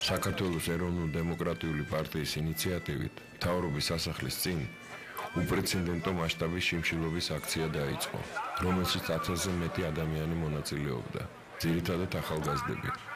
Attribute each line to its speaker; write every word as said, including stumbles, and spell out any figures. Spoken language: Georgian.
Speaker 1: საქართველოს ეროვნულ-დემოკრატიული პარტიის ინიციატივით მთავრობის სასახლის წინ უპრეცედენტო მასშტაბის შიმშილობის აქცია დაიწყო, რომელშიც ათასზე მეტი ადამიანი მონაწილეობდა, ძირითადად ახალგაზრდები.